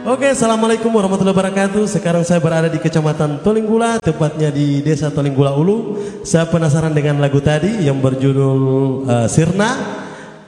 Oke, assalamualaikum warahmatullahi wabarakatuh. Sekarang saya berada di Kecamatan Tolinggula, tepatnya di Desa Tolinggula Ulu. Saya penasaran dengan lagu tadi yang berjudul Sirna.